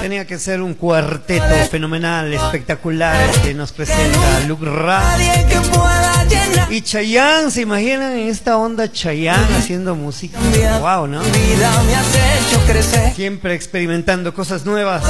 Tenía que ser un cuarteto fenomenal, espectacular, que nos presenta Luke Ra y Chayanne. ¿Se imaginan en esta onda Chayanne haciendo música? Wow, ¿no? Siempre experimentando cosas nuevas.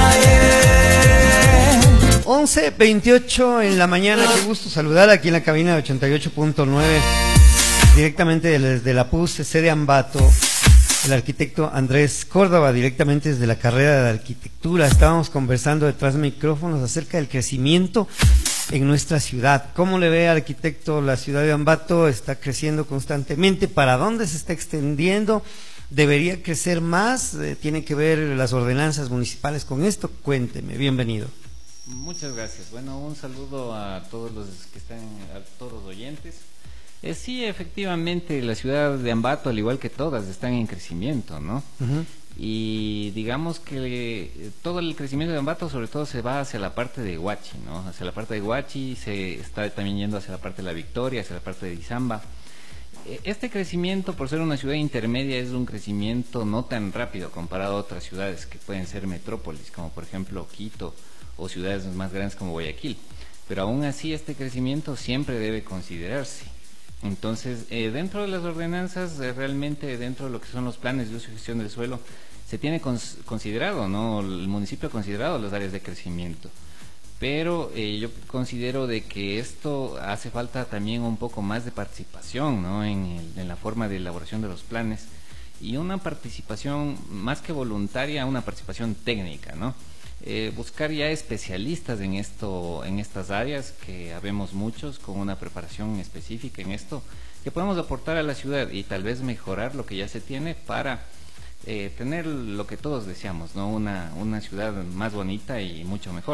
11:28 en la mañana. Qué gusto saludar aquí en la cabina de 88.9, directamente desde la PUS, sede Ambato. El arquitecto Andrés Córdoba, directamente desde la carrera de arquitectura. Estábamos conversando detrás de micrófonos acerca del crecimiento en nuestra ciudad. ¿Cómo le ve, arquitecto, la ciudad de Ambato? Está creciendo constantemente. ¿Para dónde se está extendiendo? ¿Debería crecer más? ¿Tiene que ver las ordenanzas municipales con esto? Cuénteme, bienvenido. Muchas gracias. Bueno, un saludo a todos los que están, a todos los oyentes. Sí, efectivamente, la ciudad de Ambato, al igual que todas, están en crecimiento, ¿no? Y digamos que todo el crecimiento de Ambato sobre todo se va hacia la parte de Huachi, ¿no? Hacia la parte de Huachi, se está también yendo hacia la parte de La Victoria, hacia la parte de Izamba. Este crecimiento, por ser una ciudad intermedia, es un crecimiento no tan rápido comparado a otras ciudades que pueden ser metrópolis, como por ejemplo Quito, o ciudades más grandes como Guayaquil. Pero aún así este crecimiento siempre debe considerarse. Entonces, dentro de las ordenanzas, realmente dentro de lo que son los planes de uso y gestión del suelo, se tiene considerado, ¿no? El municipio ha considerado las áreas de crecimiento. Pero yo considero de que esto hace falta también un poco más de participación, ¿no? en la forma de elaboración de los planes, y una participación más que voluntaria, una participación técnica, ¿no? Buscar ya especialistas en esto, en estas áreas, que habemos muchos con una preparación específica en esto, que podemos aportar a la ciudad y tal vez mejorar lo que ya se tiene para tener lo que todos deseamos, ¿no? Una ciudad más bonita y mucho mejor.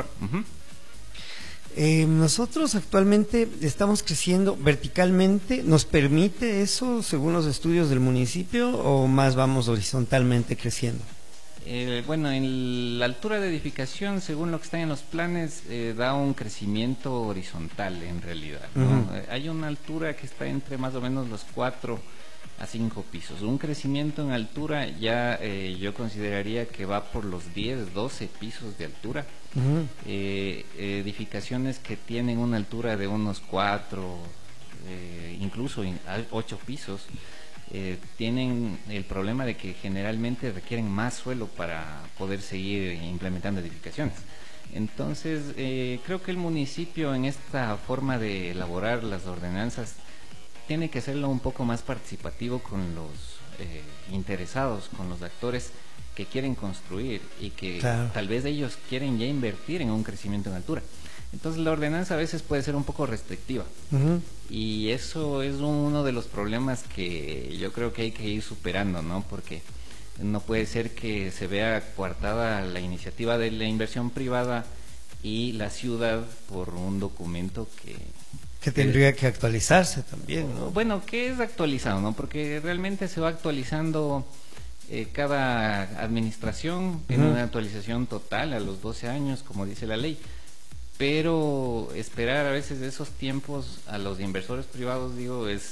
Nosotros actualmente estamos creciendo verticalmente. ¿Nos permite eso según los estudios del municipio, o más vamos horizontalmente creciendo? Bueno, en la altura de edificación, según lo que está en los planes, da un crecimiento horizontal en realidad, ¿no? Hay una altura que está entre más o menos los 4 a 5 pisos. Un crecimiento en altura ya yo consideraría que va por los 10, 12 pisos de altura. Edificaciones que tienen una altura de unos 4, incluso 8 pisos. Tienen el problema de que generalmente requieren más suelo para poder seguir implementando edificaciones. Entonces, creo que el municipio, en esta forma de elaborar las ordenanzas, tiene que hacerlo un poco más participativo con los interesados, con los actores que quieren construir y que tal vez ellos quieren ya invertir en un crecimiento en altura. Entonces la ordenanza a veces puede ser un poco restrictiva, y eso es uno de los problemas que yo creo que hay que ir superando, ¿no? Porque no puede ser que se vea coartada la iniciativa de la inversión privada y la ciudad por un documento que tendría que actualizarse también, ¿no? Bueno, que es actualizado, ¿no? Porque realmente se va actualizando cada administración, tiene una actualización total a los 12 años, como dice la ley. Pero esperar a veces de esos tiempos a los inversores privados, digo, es